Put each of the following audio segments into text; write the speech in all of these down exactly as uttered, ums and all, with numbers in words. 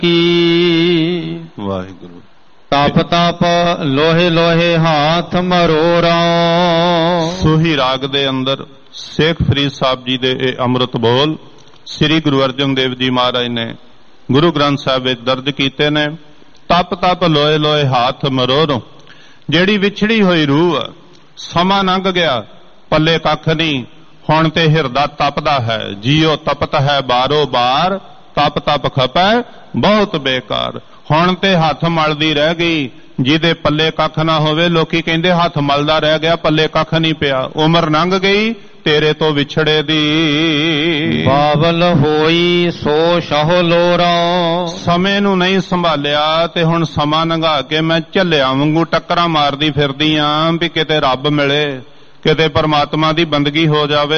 ਕੀ। ਵਾਹਿਗੁਰੂ। ਤਪ ਤਪ ਲੋਹੇ ਲੋਹੇ ਹਾਥ ਮਰੋਰਾ। ਸੋਹੀ ਰਾਗ ਦੇ ਅੰਦਰ ਸੇਖ ਫਰੀਦ ਸਾਹਿਬ ਜੀ ਦੇ ਇਹ ਅੰਮ੍ਰਿਤ ਬੋਲ ਸ੍ਰੀ ਗੁਰੂ ਅਰਜਨ ਦੇਵ ਜੀ ਮਹਾਰਾਜ ਨੇ ਗੁਰੂ ਗ੍ਰੰਥ ਸਾਹਿਬ ਵਿੱਚ ਦਰਜ ਕੀਤੇ ਨੇ। ਤਪ ਤਪ ਲੋਏ ਲੋਏ ਹਾਥ ਮਰੋਰੋਂ। ਜਿਹੜੀ ਵਿਛੜੀ ਹੋਈ ਰੂਹ ਆ, ਸਮਾਂ ਲੰਘ ਗਿਆ, ਪੱਲੇ ਕੱਖ ਨਹੀਂ, ਹੁਣ ਤੇ ਹਿਰਦਾ ਤਪਦਾ ਹੈ। ਜੀਓ ਤਪਤ ਹੈ ਬਾਰੋ ਬਾਰ, ਤਪ ਤਪ ਖਪੈ ਬਹੁਤ ਬੇਕਾਰ। ਹੁਣ ਤੇ ਹੱਥ ਮਲਦੀ ਰਹਿ ਗਈ, ਜਿਹਦੇ ਪੱਲੇ ਕੱਖ ਨਾ ਹੋਵੇ। ਲੋਕੀ ਕਹਿੰਦੇ ਹੱਥ ਮਲਦਾ ਰਹਿ ਗਿਆ, ਪੱਲੇ ਕੱਖ ਨਹੀਂ ਪਿਆ। ਉਮਰ ਲੰਘ ਗਈ ਤੇਰੇ ਤੋਂ ਵਿਛੜੇ ਦੀ। ਬਾਵਲ ਹੋਈ ਸੋ ਸ਼ਾਹ ਲੋਰਾ। ਸਮੇਂ ਨੂੰ ਨਹੀਂ ਸੰਭਾਲਿਆ ਤੇ ਹੁਣ ਸਮਾਂ ਲੰਘਾ ਕੇ ਮੈਂ ਝੱਲਿਆਂ ਵਾਂਗੂ ਟੱਕਰਾਂ ਮਾਰਦੀ ਫਿਰਦੀ ਆਂ ਵੀ ਕਿਤੇ ਰੱਬ ਮਿਲੇ, ਕਿਤੇ ਪਰਮਾਤਮਾ ਦੀ ਬੰਦਗੀ ਹੋ ਜਾਵੇ।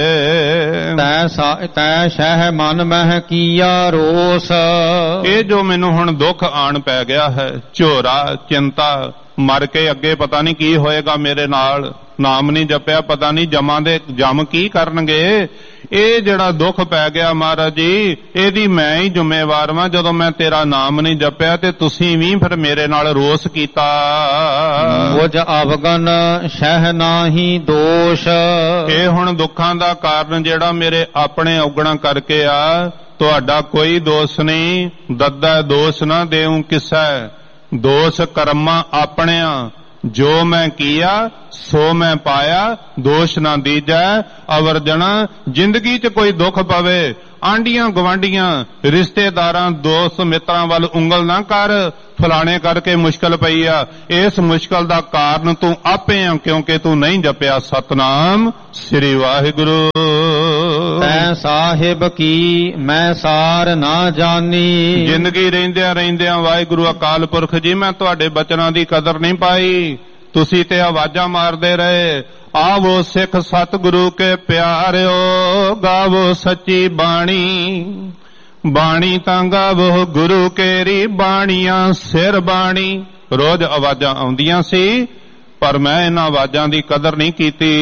ਤੈ ਤੈ ਸ਼ਹਿ ਮਨ ਮਹਿ ਕੀਆ ਰੋਸ। ਇਹ ਜੋ ਮੈਨੂੰ ਹੁਣ ਦੁੱਖ ਆਣ ਪੈ ਗਿਆ ਹੈ, ਝੋਰਾ ਚਿੰਤਾ, ਮਰ ਕੇ ਅੱਗੇ ਪਤਾ ਨਹੀਂ ਕੀ ਹੋਏਗਾ ਮੇਰੇ ਨਾਲ। ਨਾਮ ਨਹੀਂ ਜਪਿਆ, ਪਤਾ ਨਹੀਂ ਜਮਾਂ ਦੇ ਜਮ ਕੀ ਕਰਨਗੇ। ਇਹ ਜਿਹੜਾ ਦੁੱਖ ਪੈ ਗਿਆ ਮਹਾਰਾਜ ਜੀ, ਇਹਦੀ ਮੈਂ ਹੀ ਜ਼ਿੰਮੇਵਾਰ ਵਾਂ। ਜਦੋਂ ਮੈਂ ਤੇਰਾ ਨਾਮ ਨਹੀਂ ਜਪਿਆ ਤੇ ਤੁਸੀਂ ਵੀ ਫਿਰ ਮੇਰੇ ਨਾਲ ਰੋਸ ਕੀਤਾ। ਮੁਝ ਅਵਗਨ ਸ਼ਹਿ ਨਾਹੀ ਦੋਸ਼। ਇਹ ਹੁਣ ਦੁੱਖਾਂ ਦਾ ਕਾਰਨ ਜਿਹੜਾ ਮੇਰੇ ਆਪਣੇ ਔਗਣਾ ਕਰਕੇ ਆ, ਤੁਹਾਡਾ ਕੋਈ ਦੋਸ਼ ਨਹੀਂ। ਦੱਦਾ ਦੋਸ਼ ਨਾ ਦੇਉ ਕਿਸੈ, ਦੋਸ਼ ਕਰਮਾਂ ਆਪਣਿਆਂ। ਜੋ ਮੈਂ ਕੀਆ ਸੋ ਮੈਂ ਪਾਇਆ, ਦੋਸ਼ ਨਾ ਦੀਜੈ ਅਵਰਜਣਾ। ਜ਼ਿੰਦਗੀ 'ਚ ਕੋਈ ਦੁੱਖ ਪਵੇ, ਆਂਡੀਆਂ ਗਵਾਂਡੀਆਂ ਰਿਸ਼ਤੇਦਾਰਾਂ ਦੋਸਤ ਮਿੱਤਰਾਂ ਵੱਲ ਉਂਗਲ ਨਾ ਕਰ, ਫਲਾਣੇ ਕਰਕੇ ਮੁਸ਼ਕਲ ਪਈ ਆ। ਇਸ ਮੁਸ਼ਕਲ ਦਾ ਕਾਰਨ ਤੂੰ ਆਪੇ ਆ, ਕਿਉਂਕਿ ਤੂੰ ਨਹੀਂ ਜਪਿਆ ਸਤਨਾਮ ਸ੍ਰੀ ਵਾਹਿਗੁਰੂ। ਤੈ ਸਾਹਿਬ ਕੀ ਮੈਂ ਸਾਰ ਨਾ ਜਾਣੀ। ਜ਼ਿੰਦਗੀ ਰਹਿੰਦਿਆਂ ਰਹਿੰਦਿਆਂ ਵਾਹਿਗੁਰੂ ਅਕਾਲ ਪੁਰਖ ਜੀ, ਮੈਂ ਤੁਹਾਡੇ ਬਚਨਾਂ ਦੀ ਕਦਰ ਨਹੀਂ ਪਾਈ। ਤੁਸੀਂ ਤੇ ਆਵਾਜ਼ਾਂ ਮਾਰਦੇ ਰਹੇ, ਆਵੋ ਸਿੱਖ ਸਤਿਗੁਰੂ ਕੇ ਪਿਆਰਿਓ, ਗਾਵੋ ਸੱਚੀ ਬਾਣੀ। ਬਾਣੀ ਤਾਂ ਗਾਵੋ ਗੁਰੂ ਕੇਰੀ, ਬਾਣੀਆਂ ਸਿਰ ਬਾਣੀ। ਰੋਜ਼ ਆਵਾਜ਼ਾਂ ਆਉਂਦੀਆਂ ਸੀ, ਪਰ ਮੈਂ ਇਹਨਾਂ ਆਵਾਜ਼ਾਂ ਦੀ ਕਦਰ ਨਹੀਂ ਕੀਤੀ।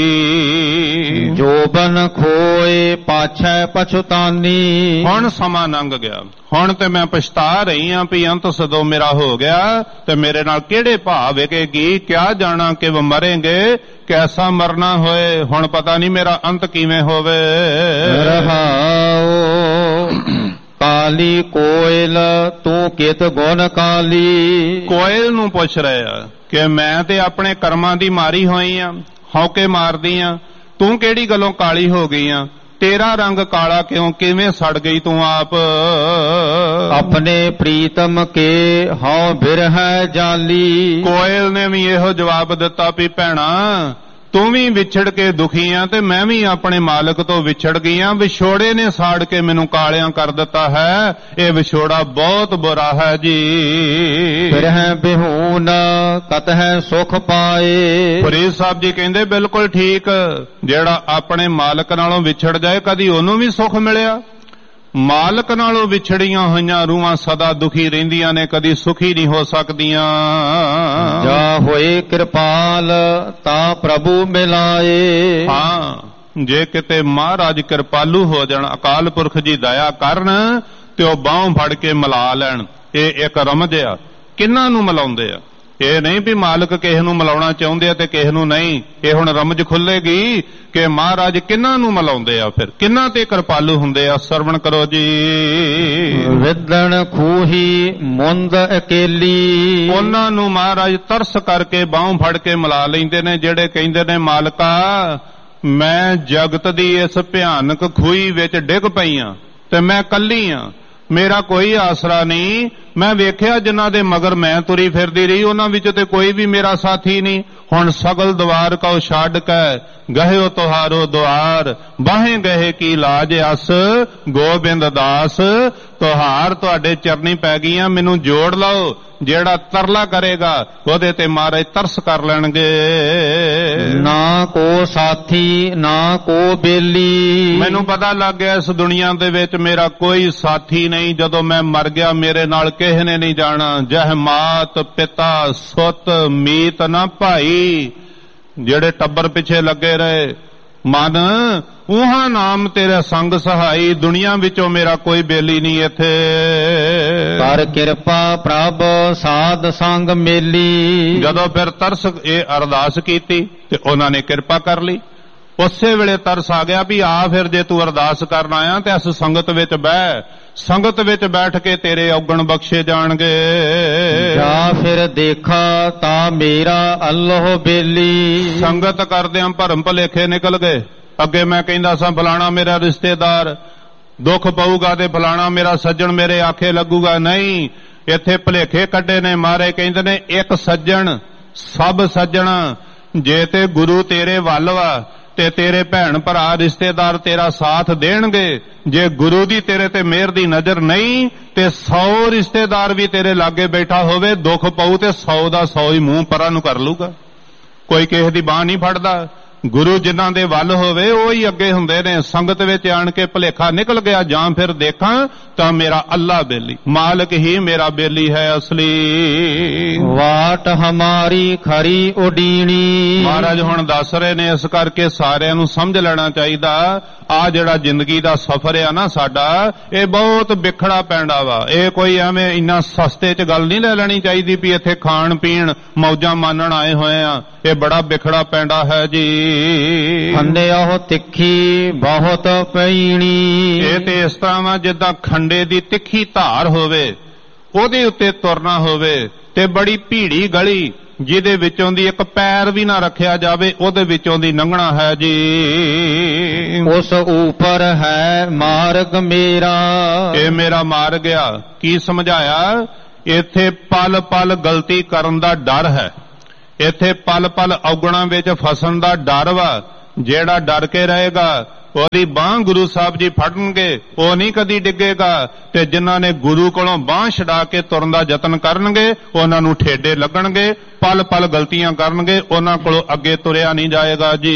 ਜੋਬਨ ਖੋਏ ਪਾਛੈ ਪਛਤਾਨੀ। ਹੁਣ ਸਮਾਂ ਲੰਘ ਗਿਆ, ਹੁਣ ਤੇ ਮੈਂ ਪਛਤਾ ਰਹੀ ਆਂ ਵੀ ਅੰਤ ਸਦੋਂ ਮੇਰਾ ਹੋ ਗਿਆ ਤੇ ਮੇਰੇ ਨਾਲ ਕਿਹੜੇ ਭਾਅ ਵੇਖੇਗੀ। ਕਿਆ ਜਾਣਾ ਕਿ ਵ ਮਰੇਂਗੇ, ਕੈਸਾ ਮਰਨਾ ਹੋਏ। ਹੁਣ ਪਤਾ ਨਹੀਂ ਮੇਰਾ ਅੰਤ ਕਿਵੇਂ ਹੋਵੇ। ਰਹਾਓ ਕਾਲੀ ਕੋਇਲ ਤੂੰ ਕਿਤ ਗੁਣ ਕਾਲੀ। ਕੋਇਲ ਨੂੰ ਪੁੱਛ ਰਹੇ ਆ ਕਿ ਮੈਂ ਤੇ ਆਪਣੇ ਕਰਮਾਂ ਦੀ ਮਾਰੀ ਹੋਈ ਆ, ਹੌਕੇ ਮਾਰਦੀ ਆ। ਤੂੰ ਕਿਹੜੀ ਗੱਲੋਂ ਕਾਲੀ ਹੋ ਗਈ ਆ? ਤੇਰਾ ਰੰਗ ਕਾਲਾ ਕਿਉਂ, ਕਿਵੇਂ ਸੜ ਗਈ ਤੂੰ ਆਪ? ਆਪਣੇ ਪ੍ਰੀਤਮ ਕੇ ਹਉ ਬਿਰਹਿ ਜਾਲੀ। ਕੋਇਲ ਨੇ ਵੀ ਇਹੋ ਜਵਾਬ ਦਿੱਤਾ ਵੀ ਭੈਣਾ, ਤੂੰ ਵੀ ਵਿਛੜ ਕੇ ਦੁਖੀ ਆ ਤੇ ਮੈਂ ਵੀ ਆਪਣੇ ਮਾਲਕ ਤੋਂ ਵਿਛੜ ਗਈ ਆ। ਵਿਛੋੜੇ ਨੇ ਸਾੜ ਕੇ ਮੈਨੂੰ ਕਾਲਿਆਂ ਕਰ ਦਿੱਤਾ ਹੈ। ਇਹ ਵਿਛੋੜਾ ਬਹੁਤ ਬੁਰਾ ਹੈ ਜੀ। ਬਿਰਹਿ ਬਿਹੂਨ ਕਤਹਿ ਸੁਖ ਪਾਏ। ਫਰੀਦ ਸਾਹਿਬ ਜੀ ਕਹਿੰਦੇ ਬਿਲਕੁਲ ਠੀਕ, ਜਿਹੜਾ ਆਪਣੇ ਮਾਲਕ ਨਾਲੋਂ ਵਿਛੜ ਜਾਏ ਕਦੀ ਉਹਨੂੰ ਵੀ ਸੁਖ ਮਿਲਿਆ। ਮਾਲਕ ਨਾਲੋਂ ਵਿਛੜੀਆਂ ਹੋਈਆਂ ਰੂਹਾਂ ਸਦਾ ਦੁਖੀ ਰਹਿੰਦੀਆਂ ਨੇ, ਕਦੀ ਸੁਖੀ ਨਹੀਂ ਹੋ ਸਕਦੀਆਂ। ਜਾ ਹੋਏ ਕਿਰਪਾਲ ਤਾਂ ਪ੍ਰਭੂ ਮਿਲਾਏ। ਹਾਂ, ਜੇ ਕਿਤੇ ਮਹਾਰਾਜ ਕਿਰਪਾਲੂ ਹੋ ਜਾਣ, ਅਕਾਲ ਪੁਰਖ ਜੀ ਦਇਆ ਕਰਨ ਤੇ ਉਹ ਬਾਹੋਂ ਫੜ ਕੇ ਮਿਲਾ ਲੈਣ। ਇਹ ਇੱਕ ਰਮਜ ਆ। ਕਿਹਨਾਂ ਨੂੰ ਮਿਲਾਉਂਦੇ ਆ? ਇਹ ਨਹੀਂ ਵੀ ਮਾਲਕ ਕਿਸੇ ਨੂੰ ਮਿਲਾਉਣਾ ਚਾਹੁੰਦੇ ਆ ਤੇ ਕਿਸੇ ਨੂੰ ਨਹੀਂ। ਇਹ ਹੁਣ ਰਮਜ ਖੁੱਲੇਗੀ ਕਿ ਮਹਾਰਾਜ ਕਿਹਨਾਂ ਨੂੰ ਮਿਲਾਉਂਦੇ ਆ, ਫਿਰ ਕਿਹਨਾਂ ਤੇ ਕਿਰਪਾਲੂ ਹੁੰਦੇ ਆ। ਸਰਵਣ ਕਰੋ ਜੀ। ਵਿਦਣ ਖੂਹੀ ਮੁੰਦ ਅਕੇਲੀ। ਉਹਨਾਂ ਨੂੰ ਮਹਾਰਾਜ ਤਰਸ ਕਰਕੇ ਬਾਹੋਂ ਫੜ ਕੇ ਮਿਲਾ ਲੈਂਦੇ ਨੇ, ਜਿਹੜੇ ਕਹਿੰਦੇ ਨੇ ਮਾਲਕਾ ਮੈਂ ਜਗਤ ਦੀ ਇਸ ਭਿਆਨਕ ਖੂਹੀ ਵਿੱਚ ਡਿੱਗ ਪਈ ਆ ਤੇ ਮੈਂ ਕੱਲੀ ਆ, ਮੇਰਾ ਕੋਈ ਆਸਰਾ ਨਹੀਂ। ਮੈਂ ਵੇਖਿਆ ਜਿਨ੍ਹਾਂ ਦੇ ਮਗਰ ਮੈਂ ਤੁਰੀ ਫਿਰਦੀ ਰਹੀ, ਉਹਨਾਂ ਵਿੱਚ ਤੇ ਕੋਈ ਵੀ ਮੇਰਾ ਸਾਥੀ ਨਹੀਂ। ਹੁਣ ਸਗਲ ਦਵਾਰ ਕਉ ਛੱਡ ਕੇ ਗਹਿਓ ਤੁਹਾਰੋ ਦੁਆਰ, ਬਾਹੇ ਗਏ ਕੀ ਲਾਜ ਅਸ ਗੋਬਿੰਦ ਦਾਸ। ਤੁਹਾਰ ਤੁਹਾਡੇ ਚਰਨੀ ਪੈ ਗਈਆਂ, ਮੈਨੂੰ ਜੋੜ ਲਓ। ਜਿਹੜਾ ਤਰਲਾ ਕਰੇਗਾ ਉਹਦੇ ਤੇ ਮਹਾਰਾਜ ਤਰਸ ਕਰ ਲੈਣਗੇ। ਨਾ ਕੋ ਸਾਥੀ ਨਾ ਕੋ ਬੇਲੀ। ਮੈਨੂੰ ਪਤਾ ਲੱਗ ਗਿਆ ਇਸ ਦੁਨੀਆ ਦੇ ਵਿੱਚ ਮੇਰਾ ਕੋਈ ਸਾਥੀ ਨਹੀਂ। ਜਦੋਂ ਮੈਂ ਮਰ ਗਿਆ ਮੇਰੇ ਨਾਲ ਕਿਸੇ ਨੇ ਨਹੀਂ ਜਾਣਾ। ਜਹ ਮਾਤ ਪਿਤਾ ਸੁਤ ਮੀਤ ਨਾ ਭਾਈ। ਜਿਹੜੇ ਟੱਬਰ ਪਿੱਛੇ ਲੱਗੇ ਰਹੇ, ਮਨ ਉਹਾਂ ਨਾਮ ਤੇਰਾ ਸੰਗ ਸਹਾਈ। ਦੁਨੀਆ ਵਿੱਚੋਂ ਮੇਰਾ ਕੋਈ ਬੇਲੀ ਨਹੀਂ ਇੱਥੇ। ਕਰ ਕਿਰਪਾ ਪ੍ਰਭ ਸਾਧ ਸੰਗ ਮੇਲੀ। ਜਦੋਂ ਫਿਰ ਤਰਸ ਇਹ ਅਰਦਾਸ ਕੀਤੀ ਤੇ ਉਹਨਾਂ ਨੇ ਕਿਰਪਾ ਕਰ ਲਈ। ਉਸੇ ਵੇਲੇ ਤਰਸ ਆ ਗਿਆ ਵੀ ਆ ਫਿਰ ਜੇ ਤੂੰ ਅਰਦਾਸ ਕਰਨ ਆਇਆ ਤੇ ਇਸ ਸੰਗਤ ਵਿੱਚ ਬਹਿ। ਸੰਗਤ ਵਿੱਚ ਬੈਠ ਕੇ ਤੇਰੇ ਔਗਣ ਬਖਸ਼ੇ ਜਾਣਗੇ। ਜਾਂ ਫਿਰ ਦੇਖਾ ਤਾਂ ਮੇਰਾ ਅੱਲੋਹ ਬੇਲੀ। ਸੰਗਤ ਕਰਦਿਆਂ ਭਰਮ ਭੁਲੇਖੇ ਨਿਕਲ ਗਏ। ਅੱਗੇ ਮੈਂ ਕਹਿੰਦਾ ਸਾਂ ਫਲਾਣਾ ਮੇਰਾ ਰਿਸ਼ਤੇਦਾਰ, ਦੁੱਖ ਪਊਗਾ ਤੇ ਫਲਾਣਾ ਮੇਰਾ ਸੱਜਣ ਮੇਰੇ ਆਖੇ ਲੱਗੂਗਾ। ਨਹੀਂ, ਇੱਥੇ ਭੁਲੇਖੇ ਕੱਢੇ ਨੇ। ਮਹਾਰਾਜ ਕਹਿੰਦੇ ਨੇ ਇੱਕ ਸੱਜਣ ਸਭ ਸੱਜਣ। ਜੇ ਤੇ ਗੁਰੂ ਤੇਰੇ ਵੱਲ ਵਾ ਤੇ ਤੇਰੇ ਭੈਣ ਭਰਾ ਰਿਸ਼ਤੇਦਾਰ ਤੇਰਾ ਸਾਥ ਦੇਣਗੇ। ਜੇ ਗੁਰੂ ਦੀ ਤੇਰੇ ਤੇ ਮਿਹਰ ਦੀ ਨਜ਼ਰ ਨਹੀਂ ਤੇ ਸੌ ਰਿਸ਼ਤੇਦਾਰ ਵੀ ਤੇਰੇ ਲਾਗੇ ਬੈਠਾ ਹੋਵੇ, ਦੁੱਖ ਪਊ ਤੇ ਸੌ ਦਾ ਸੌ ਹੀ ਮੂੰਹ ਪਰਾਂ ਨੂੰ ਕਰ ਲੂਗਾ। ਕੋਈ ਕਿਸੇ ਦੀ ਬਾਂਹ ਨਹੀਂ ਫੜਦਾ। ਗੁਰੂ ਜਿਨ੍ਹਾਂ ਦੇ ਵੱਲ ਹੋਵੇ ਉਹ ਹੀ ਅੱਗੇ ਹੁੰਦੇ ਨੇ। ਸੰਗਤ ਵਿੱਚ ਆਣ ਕੇ ਭੁਲੇਖਾ ਨਿਕਲ ਗਿਆ। ਜਾਂ ਫਿਰ ਦੇਖਾਂ ਤਾਂ ਮੇਰਾ ਅੱਲਾ ਬੇਲੀ, ਮਾਲਕ ਹੀ ਮੇਰਾ ਬੇਲੀ ਹੈ ਅਸਲੀ। ਵਾਟ ਹਮਾਰੀ ਖਰੀ ਉਡੀਣੀ। ਮਹਾਰਾਜ ਹੁਣ ਦੱਸ ਰਹੇ ਨੇ, ਇਸ ਕਰਕੇ ਸਾਰਿਆਂ ਨੂੰ ਸਮਝ ਲੈਣਾ ਚਾਹੀਦਾ ਆ ਜਿਹੜਾ ਜ਼ਿੰਦਗੀ ਦਾ ਸਫ਼ਰ ਆ ਨਾ ਸਾਡਾ, ਇਹ ਬਹੁਤ ਵਿਖੜਾ ਪੈਂਦਾ ਵਾ। ਇਹ ਕੋਈ ਐਵੇਂ ਇੰਨਾ ਸਸਤੇ 'ਚ ਗੱਲ ਨਹੀਂ ਲੈ ਲੈਣੀ ਚਾਹੀਦੀ ਵੀ ਇੱਥੇ ਖਾਣ ਪੀਣ ਮੌਜਾਂ ਮਾਣਨ ਆਏ ਹੋਏ ਆ। ਇਹ ਬੜਾ ਵਿਖੜਾ ਪੈਂਦਾ ਹੈ ਜੀ। ਖੰਡੇ ਉਹ ਤਿੱਖੀ ਬਹੁਤ ਪਈਣੀ। ਇਹ ਤੇ ਇਸ ਤਰ੍ਹਾਂ ਵਾ ਜਿੱਦਾਂ ਖੰਡੇ ਦੀ ਤਿੱਖੀ ਧਾਰ ਹੋਵੇ, ਉਹਦੇ ਉੱਤੇ ਤੁਰਨਾ ਹੋਵੇ ਤੇ ਬੜੀ ਭੀੜੀ ਗਲੀ ਜਿਹਦੇ ਵਿੱਚੋਂ ਦੀ ਇੱਕ ਪੈਰ ਵੀ ਨਾ ਰੱਖਿਆ ਜਾਵੇ, ਉਹਦੇ ਵਿੱਚੋਂ ਦੀ ਲੰਘਣਾ ਹੈ ਜੀ। ਉਸ ਉੱਪਰ ਹੈ ਮਾਰਗ ਮੇਰਾ। ਇਹ ਮੇਰਾ ਮਾਰਗ ਆ। ਕੀ ਸਮਝਾਇਆ? ਇੱਥੇ ਪਲ ਪਲ ਗਲਤੀ ਕਰਨ ਦਾ ਡਰ ਹੈ। ਇੱਥੇ ਪਲ ਪਲ ਔਗਣਾਂ ਵਿੱਚ ਫਸਣ ਦਾ ਡਰ ਵਾ। ਜਿਹੜਾ ਡਰ ਕੇ ਰਹੇਗਾ ਉਹਦੀ ਬਾਂਹ ਗੁਰੂ ਸਾਹਿਬ ਜੀ ਫੜਨਗੇ, ਉਹ ਨਹੀਂ ਕਦੀ ਡਿੱਗੇਗਾ। ਤੇ ਜਿਨ੍ਹਾਂ ਨੇ ਗੁਰੂ ਕੋਲੋਂ ਬਾਂਹ ਛਡਾ ਕੇ ਤੁਰਨ ਦਾ ਯਤਨ ਕਰਨਗੇ ਉਹਨਾਂ ਨੂੰ ਠੇਡੇ ਲੱਗਣਗੇ, ਪਲ ਪਲ ਗਲਤੀਆਂ ਕਰਨਗੇ, ਉਹਨਾਂ ਕੋਲੋਂ ਅੱਗੇ ਤੁਰਿਆ ਨਹੀਂ ਜਾਏਗਾ ਜੀ।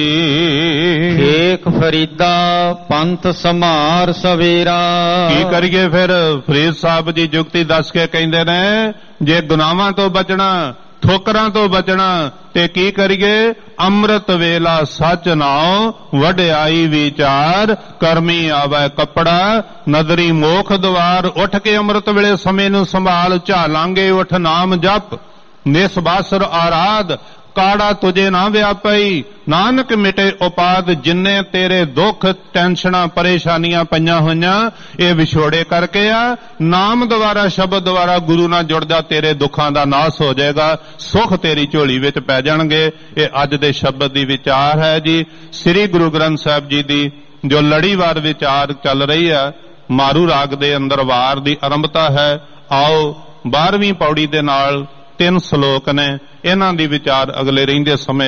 ਏਕ ਫਰੀਦਾ ਪੰਥ ਸਮਾਰ ਸਵੇਰਾ। ਕੀ ਕਰੀਏ ਫਿਰ? ਫਰੀਦ ਸਾਹਿਬ ਜੀ ਜੁਗਤੀ ਦੱਸ ਕੇ ਕਹਿੰਦੇ ਨੇ, ਜੇ ਗੁਨਾਹਾਂ ਤੋਂ ਬਚਣਾ, ਠੋਕਰਾਂ ਤੋਂ ਬਚਣਾ ਤੇ ਕੀ ਕਰੀਏ? ਅੰਮ੍ਰਿਤ ਵੇਲਾ ਸੱਚ ਨਾਉ ਵਡਿਆਈ ਵਿਚਾਰ। ਕਰਮੀ ਆਵੈ ਕੱਪੜਾ ਨਦਰੀ ਮੋਖ ਦੁਆਰ। ਉੱਠ ਕੇ ਅੰਮ੍ਰਿਤ ਵੇਲੇ ਸਮੇਂ ਨੂੰ ਸੰਭਾਲ, ਝਾਲਾਂਗੇ ਉਠ ਨਾਮ ਜਪ ਨਿਸਬਾਸਰ ਆਰਾਧ। ਕਾੜਾ ਤੁਝੇ ਨਾ ਵਿਆਪਈ ਨਾਨਕ ਮਿਟੇ ਉਪਾਦ। ਜਿੰਨੇ ਤੇਰੇ ਦੁੱਖ ਟੈਨਸ਼ਨਾਂ ਪਰੇਸ਼ਾਨੀਆਂ ਪਈਆਂ ਹੋਈਆਂ ਇਹ ਵਿਛੋੜੇ ਕਰਕੇ ਆ। ਨਾਮ ਦੁਆਰਾ ਸ਼ਬਦ ਦੁਆਰਾ ਗੁਰੂ ਨਾਲ ਜੁੜ ਜਾ, ਤੇਰੇ ਦੁੱਖਾਂ ਦਾ ਨਾਸ ਹੋ ਜਾਏਗਾ, ਸੁੱਖ ਤੇਰੀ ਝੋਲੀ ਵਿੱਚ ਪੈ ਜਾਣਗੇ। ਇਹ ਅੱਜ ਦੇ ਸ਼ਬਦ ਦੀ ਵਿਚਾਰ ਹੈ ਜੀ। ਸ੍ਰੀ ਗੁਰੂ ਗ੍ਰੰਥ ਸਾਹਿਬ ਜੀ ਦੀ ਜੋ ਲੜੀਵਾਰ ਵਿਚਾਰ ਚੱਲ ਰਹੀ ਹੈ, ਮਾਰੂ ਰਾਗ ਦੇ ਅੰਦਰ ਵਾਰ ਦੀ ਆਰੰਭਤਾ ਹੈ। ਆਓ ਬਾਰ੍ਹਵੀਂ ਪੌੜੀ ਦੇ ਨਾਲ ਤਿੰਨ ਸ਼ਲੋਕ ਨੇ, ਇਹਨਾਂ ਦੀ ਵਿਚਾਰ ਅਗਲੇ ਰਹਿੰਦੇ ਸਮੇਂ